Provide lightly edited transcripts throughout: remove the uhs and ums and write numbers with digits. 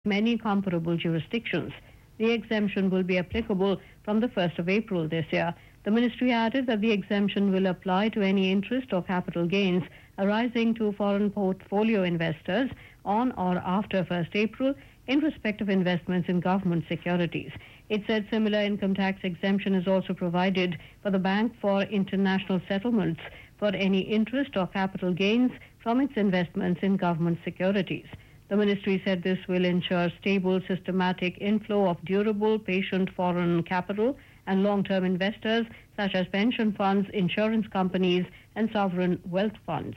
many comparable jurisdictions. The exemption will be applicable from the 1st of April this year. The ministry added that the exemption will apply to any interest or capital gains arising to foreign portfolio investors on or after 1st April in respect of investments in government securities. It said similar income tax exemption is also provided for the bank for international settlements for any interest or capital gains from its investments in government securities. The ministry said this will ensure stable, systematic inflow of durable, patient foreign capital and long-term investors such as pension funds, insurance companies and sovereign wealth funds.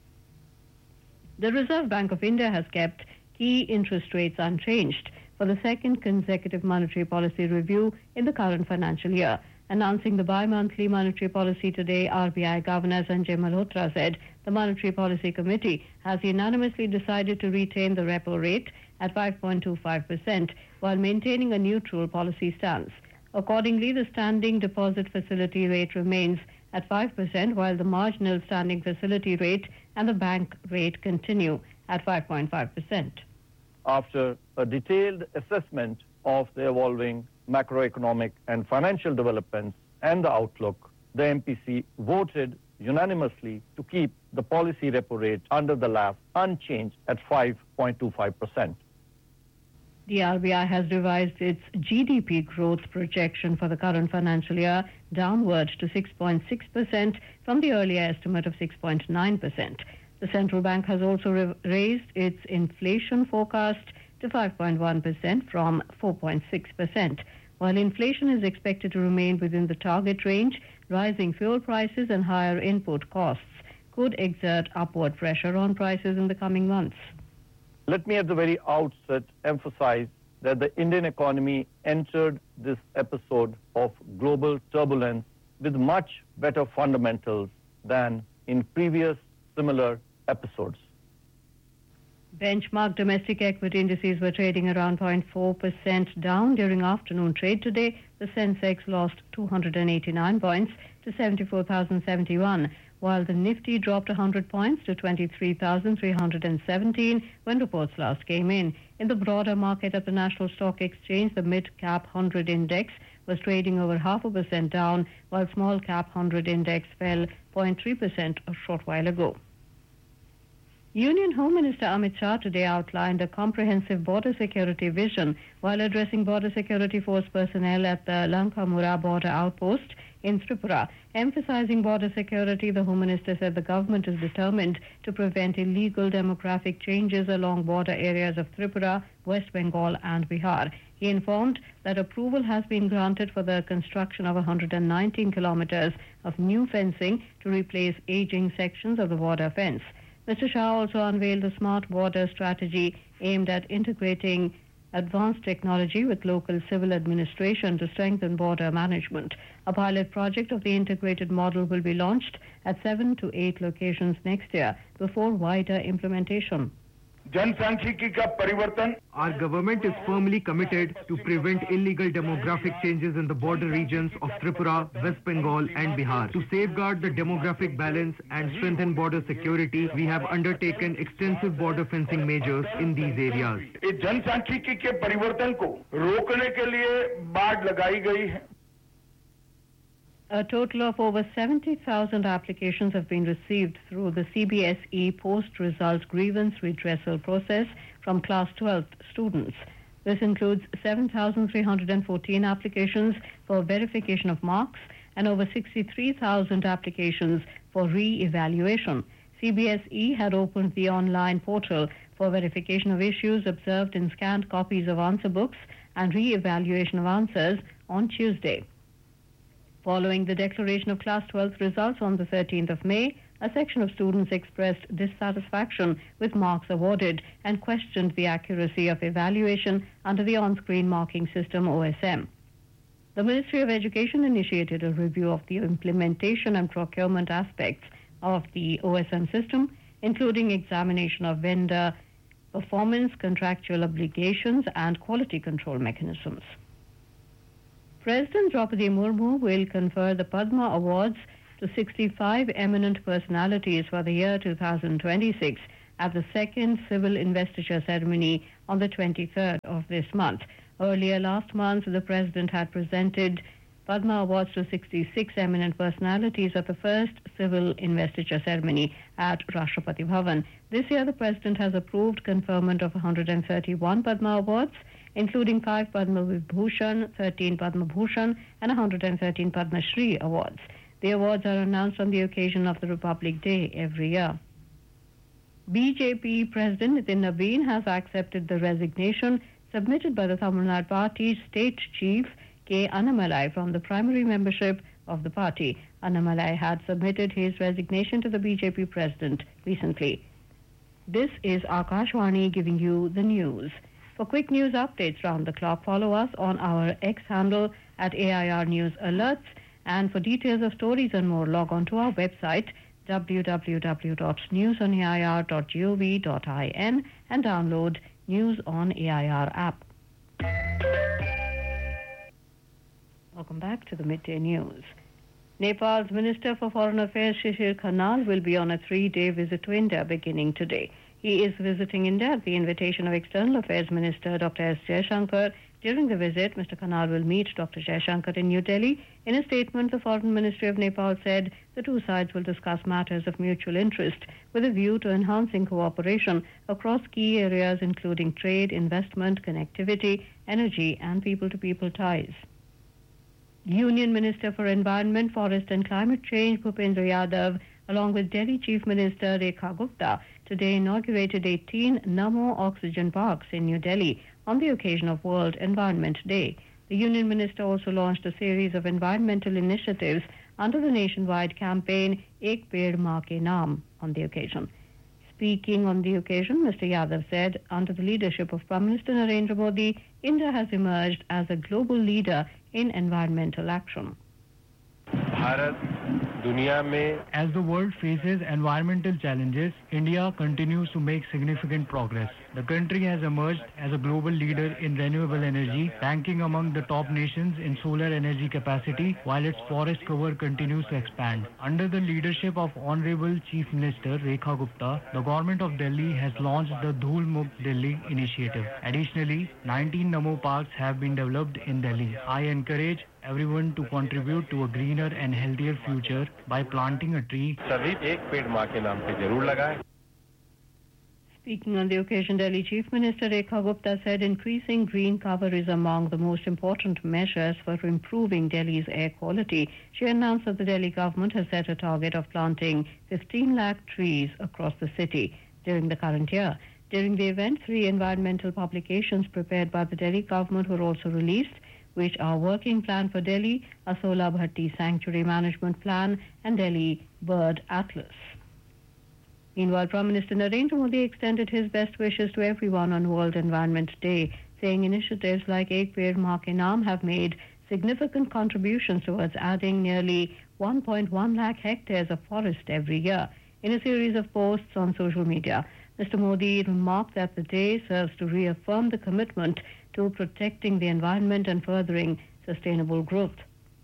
The Reserve Bank of India has kept key interest rates unchanged for the second consecutive monetary policy review in the current financial year. Announcing the bi-monthly monetary policy today, RBI Governor Sanjay Malhotra said the Monetary Policy Committee has unanimously decided to retain the repo rate at 5.25% while maintaining a neutral policy stance. Accordingly, the standing deposit facility rate remains at 5%, while the marginal standing facility rate and the bank rate continue at 5.5%. After a detailed assessment of the evolving macroeconomic and financial developments and the outlook, the MPC voted unanimously to keep the policy repo rate under the LAF unchanged at 5.25%. The RBI has revised its GDP growth projection for the current financial year downward to 6.6% from the earlier estimate of 6.9%. The central bank has also raised its inflation forecast to 5.1% from 4.6%. While inflation is expected to remain within the target range, rising fuel prices and higher input costs could exert upward pressure on prices in the coming months. Let me at the very outset emphasize that the Indian economy entered this episode of global turbulence with much better fundamentals than in previous similar episodes. Benchmark domestic equity indices were trading around 0.4% down during afternoon trade today. The Sensex lost 289 points to 74,071, while the Nifty dropped 100 points to 23,317 when reports last came in. In the broader market at the National Stock Exchange, the mid-cap 100 index was trading over 0.5% down, while small-cap 100 index fell 0.3% a short while ago. Union Home Minister Amit Shah today outlined a comprehensive border security vision while addressing Border Security Force personnel at the Lankamura border outpost in Tripura. Emphasizing border security, the Home Minister said the government is determined to prevent illegal demographic changes along border areas of Tripura, West Bengal and Bihar. He informed that approval has been granted for the construction of 119 kilometers of new fencing to replace aging sections of the border fence. Mr. Shah also unveiled a smart border strategy aimed at integrating advanced technology with local civil administration to strengthen border management. A pilot project of the integrated model will be launched at 7 to 8 locations next year before wider implementation. Our government is firmly committed to prevent illegal demographic changes in the border regions of Tripura, West Bengal and Bihar. To safeguard the demographic balance and strengthen border security, we have undertaken extensive border fencing measures in these areas. A total of over 70,000 applications have been received through the CBSE post-result grievance redressal process from Class 12 students. This includes 7,314 applications for verification of marks and over 63,000 applications for re-evaluation. CBSE had opened the online portal for verification of issues observed in scanned copies of answer books and re-evaluation of answers on Tuesday. Following the declaration of Class 12 results on the 13th of May, a section of students expressed dissatisfaction with marks awarded and questioned the accuracy of evaluation under the on-screen marking system OSM. The Ministry of Education initiated a review of the implementation and procurement aspects of the OSM system, including examination of vendor performance, contractual obligations, and quality control mechanisms. President Draupadi Murmu will confer the Padma Awards to 65 eminent personalities for the year 2026 at the second civil investiture ceremony on the 23rd of this month. Earlier last month, the President had presented Padma Awards to 66 eminent personalities at the first civil investiture ceremony at Rashtrapati Bhavan. This year, the President has approved conferment of 131 Padma Awards, including 5 Padma Vibhushan, 13 Padma Bhushan, and 113 Padma Shri awards. The awards are announced on the occasion of the Republic Day every year. BJP President Nitin Nabin has accepted the resignation submitted by the Tamil Nadu Party's state chief K. Annamalai from the primary membership of the party. Annamalai had submitted his resignation to the BJP president recently. This is Akashwani giving you the news. For quick news updates round the clock, follow us on our X handle at AIR News Alerts. And for details of stories and more, log on to our website www.newsonair.gov.in and download News on AIR app. Welcome back to the Midday News. Nepal's Minister for Foreign Affairs Shishir Khanal will be on a 3-day visit to India beginning today. He is visiting India at the invitation of External Affairs Minister Dr. S. Jaishankar. During the visit, Mr. Khanal will meet Dr. Jaishankar in New Delhi. In a statement, the Foreign Ministry of Nepal said the two sides will discuss matters of mutual interest with a view to enhancing cooperation across key areas including trade, investment, connectivity, energy, and people-to-people ties. Union Minister for Environment, Forest and Climate Change Bhupendra Yadav, along with Delhi Chief Minister Rekha Gupta, today inaugurated 18 Namo Oxygen Parks in New Delhi on the occasion of World Environment Day. The Union Minister also launched a series of environmental initiatives under the nationwide campaign Ek Ped Maa Ke Naam on the occasion. Speaking on the occasion, Mr. Yadav said, under the leadership of Prime Minister Narendra Modi, India has emerged as a global leader in environmental action. As the world faces environmental challenges, India continues to make significant progress. The country has emerged as a global leader in renewable energy, ranking among the top nations in solar energy capacity, while its forest cover continues to expand. Under the leadership of Honorable Chief Minister Rekha Gupta, the government of Delhi has launched the Dhool Mukt Delhi initiative. Additionally, 19 Namo parks have been developed in Delhi. I encourage everyone to contribute to a greener and healthier future by planting a tree. Speaking on the occasion, Delhi Chief Minister Rekha Gupta said increasing green cover is among the most important measures for improving Delhi's air quality. She announced that the Delhi government has set a target of planting 15 lakh trees across the city during the current year. During the event, 3 environmental publications prepared by the Delhi government were also released, which are Working Plan for Delhi, Asola Bhatti Sanctuary Management Plan, and Delhi Bird Atlas. Meanwhile, Prime Minister Narendra Modi extended his best wishes to everyone on World Environment Day, saying initiatives like Ek Ped Maa Ke Naam have made significant contributions towards adding nearly 1.1 lakh hectares of forest every year. In a series of posts on social media, Mr. Modi remarked that the day serves to reaffirm the commitment to protecting the environment and furthering sustainable growth.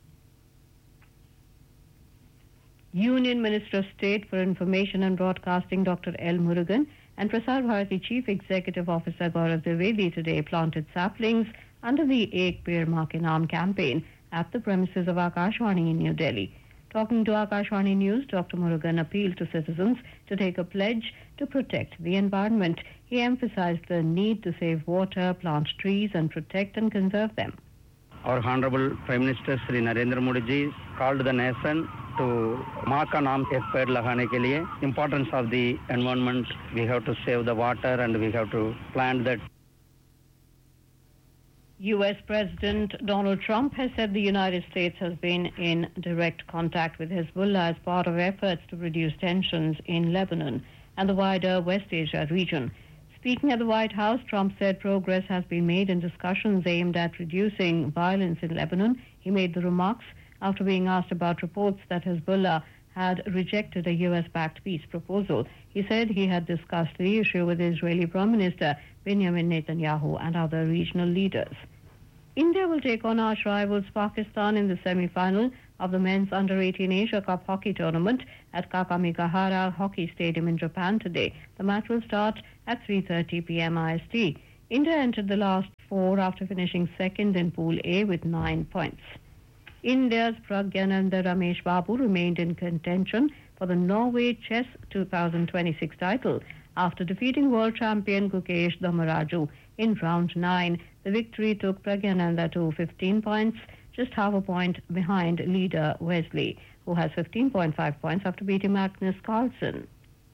Union Minister of State for Information and Broadcasting Dr. L. Murugan and Prasar Bharati Chief Executive Officer Gaurav Dwivedi today planted saplings under the Ek Ped Maa Ke Naam campaign at the premises of Akashwani in New Delhi. Talking to Akashwani News, Dr. Murugan appealed to citizens to take a pledge to protect the environment. He emphasized the need to save water, plant trees, and protect and conserve them. Our Honorable Prime Minister Sri Narendra Modi ji called the nation to Maa Ka Naam Ek Ped Lagane Ke Liye. Importance of the environment, we have to save the water and we have to plant that. U.S. President Donald Trump has said the United States has been in direct contact with Hezbollah as part of efforts to reduce tensions in Lebanon and the wider West Asia region. Speaking at the White House, Trump said progress has been made in discussions aimed at reducing violence in Lebanon. He made the remarks after being asked about reports that Hezbollah had rejected a U.S.-backed peace proposal. He said he had discussed the issue with Israeli Prime Minister Benjamin Netanyahu and other regional leaders. India will take on arch rivals Pakistan in the semi-final of the men's Under-18 Asia Cup hockey tournament at Kakamigahara Hockey Stadium in Japan today. The match will start at 3:30 p.m. IST. India entered the last four after finishing second in Pool A with 9 points. India's Pragyananda Ramesh Babu remained in contention for the Norway Chess 2026 title after defeating world champion Gukesh Damaraju in round 9. The victory took Pragyananda to 15 points, just half a point behind leader Wesley, who has 15.5 points after beating Magnus Carlsen.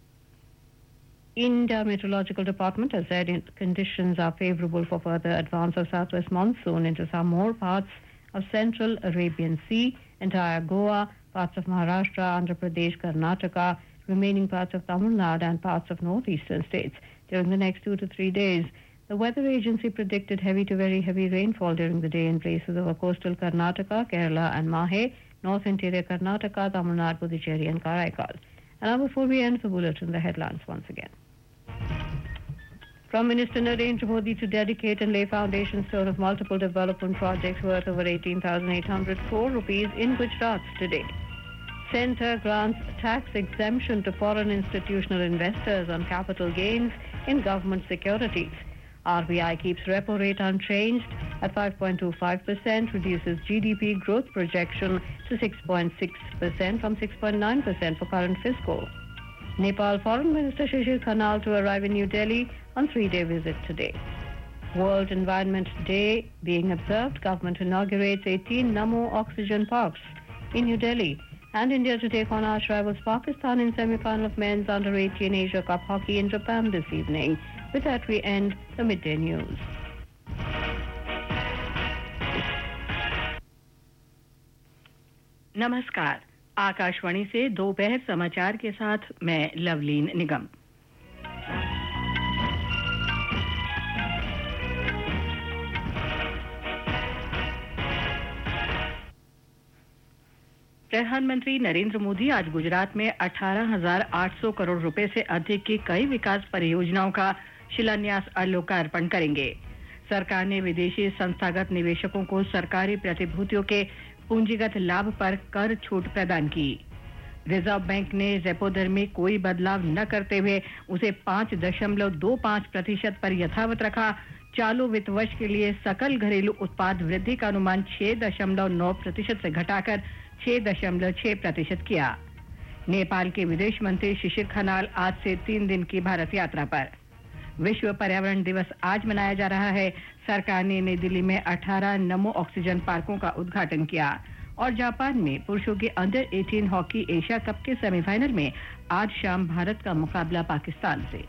India Meteorological Department has said conditions are favorable for further advance of southwest monsoon into some more parts of central Arabian Sea, entire Goa, parts of Maharashtra, Andhra Pradesh, Karnataka, remaining parts of Tamil Nadu and parts of northeastern states during the next 2 to 3 days. The weather agency predicted heavy to very heavy rainfall during the day in places over coastal Karnataka, Kerala and Mahe, north interior Karnataka, Tamil Nadu, Puducherry and Karaikal. And now before we end the bulletin, the headlines once again. Prime Minister Narendra Modi to dedicate and lay foundation stone of multiple development projects worth over 18,800 crore rupees in Gujarat today. Centre grants tax exemption to foreign institutional investors on capital gains in government securities. RBI keeps repo rate unchanged at 5.25%, reduces GDP growth projection to 6.6% from 6.9% for current fiscal. Nepal Foreign Minister Shishir Khanal to arrive in New Delhi on 3-day visit today. World Environment Day being observed, government inaugurates 18 Namo Oxygen Parks in New Delhi. And India to take on arch rivals Pakistan in semi-final of men's Under-18 Asia Cup hockey in Japan this evening. With that, we end the midday news. नमस्कार, आकाशवाणी से दोपहर समाचार के साथ मैं लवलीन निगम। प्रधानमंत्री नरेंद्र मोदी आज गुजरात में 18,800 करोड़ रुपए से अधिक की कई विकास परियोजनाओं का शिलान्यास और लोकार्पण करेंगे। सरकार ने विदेशी संस्थागत निवेशकों को सरकारी प्रतिभूतियों के पूंजीगत लाभ पर कर छूट प्रदान की। रिजर्व बैंक ने रेपो दर में कोई बदलाव न करते हुए उसे 5.25% पर यथावत रखा। चालू वित्त वर्ष के लिए सकल घरेलू उत्पाद वृद्धि का अनुमान 6.9% से घटाकर 6.6% किया। नेपाल के विदेश मंत्री शिशिर खनाल आज से 3 दिन की भारत यात्रा पर। विश्व पर्यावरण दिवस आज मनाया जा रहा है। सरकार ने नई दिल्ली में 18 नमो ऑक्सीजन पार्कों का उद्घाटन किया। और जापान में पुरुषों के अंडर-18 हॉकी एशिया कप के सेमीफाइनल में आज शाम भारत का मुकाबला पाकिस्तान से।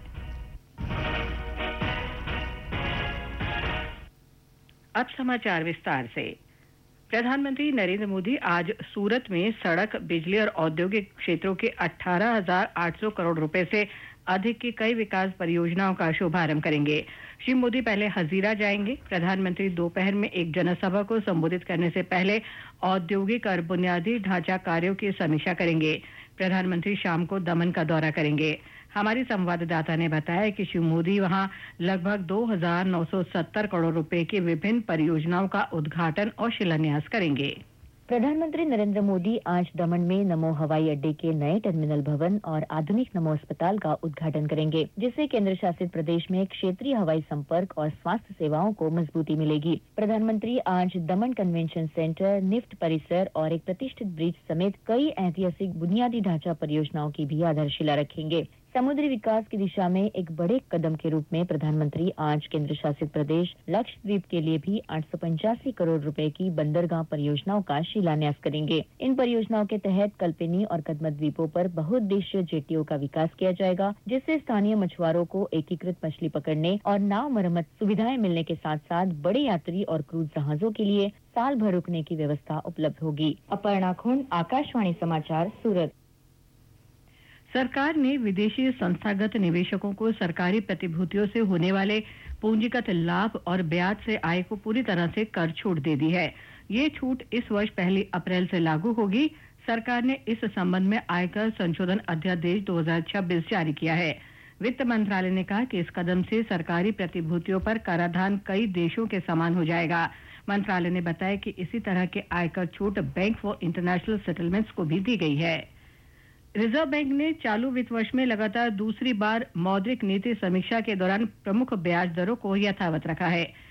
अब समाचार विस्तार से। प्रधानमंत्री नरेंद्र मोदी आज सूरत में सड़क, बिजली और औद्योगिक क्षेत्रों के 18,800 करोड़ रुपए से अधिक की कई विकास परियोजनाओं का शुभारंभ करेंगे। श्री मोदी पहले हजीरा जाएंगे। प्रधानमंत्री दोपहर में एक जनसभा को संबोधित करने से पहले औद्योगिक और बुनियादी ढांचा कार्यों की समीक्षा करेंगे। प्रधानमंत्री शाम को दमन का दौरा करेंगे। हमारी संवाददाता ने बताया कि श्री मोदी वहां लगभग 2,970 करोड़ रुपए की विभिन्न परियोजनाओं का उद्घाटन और शिलान्यास करेंगे। प्रधानमंत्री नरेंद्र मोदी आज दमन में नमो हवाई अड्डे के नए टर्मिनल भवन और आधुनिक नमो अस्पताल का उद्घाटन करेंगे, जिससे केंद्र शासित प्रदेश में क्षेत्रीय हवाई संपर्क और स्वास्थ्य सेवाओं को मजबूती मिलेगी। प्रधानमंत्री आज दमन कन्वेंशन सेंटर, निफ्ट परिसर और एक प्रतिष्ठित ब्रिज समेत कई ऐतिहासिक बुनियादी ढांचा परियोजनाओं की भी आधारशिला रखेंगे। समुद्री विकास की दिशा में एक बड़े कदम के रूप में प्रधानमंत्री आज केंद्र शासित प्रदेश लक्षद्वीप के लिए भी 885 करोड़ रुपए की बंदरगाह परियोजनाओं का शिलान्यास करेंगे। इन परियोजनाओं के तहत कल्पेनी और कदमत द्वीपों पर बहुउद्देशीय जेटियों का विकास किया जाएगा, जिससे स्थानीय मछुआरों को एकीकृत मछली पकड़ने और नाव मरम्मत सुविधाएं मिलने के साथ साथ बड़े यात्री और क्रूज जहाजों के लिए साल भर रुकने की व्यवस्था उपलब्ध होगी। अपर्णा खुंड, आकाशवाणी समाचार, सूरत। सरकार ने विदेशी संस्थागत निवेशकों को सरकारी प्रतिभूतियों से होने वाले पूंजीगत लाभ और ब्याज से आय को पूरी तरह से कर छूट दे दी है। ये छूट इस वर्ष 1 अप्रैल से लागू होगी। सरकार ने इस संबंध में आयकर संशोधन अध्यादेश 2026 जारी किया है। वित्त मंत्रालय ने कहा कि इस कदम से सरकारी प्रतिभूतियों पर कराधान कई देशों के समान हो जाएगा। मंत्रालय ने बताया कि इसी तरह के आयकर छूट बैंक फॉर इंटरनेशनल सेटलमेंट्स को भी दी गई है। रिजर्व बैंक ने चालू वित्त वर्ष में लगातार दूसरी बार मौद्रिक नीति समीक्षा के दौरान प्रमुख ब्याज दरों को यथावत रखा है।